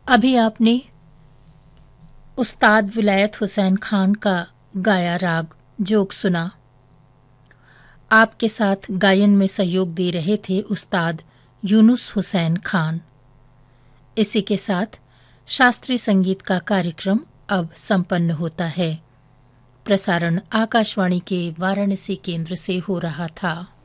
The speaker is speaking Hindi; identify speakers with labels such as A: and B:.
A: अभी आपने उस्ताद विलायत हुसैन खान का गाया राग जोग सुना। आपके साथ गायन में सहयोग दे रहे थे उस्ताद यूनुस हुसैन खान। इसी के साथ शास्त्रीय संगीत का कार्यक्रम अब संपन्न होता है। प्रसारण आकाशवाणी के वाराणसी केंद्र से हो रहा था।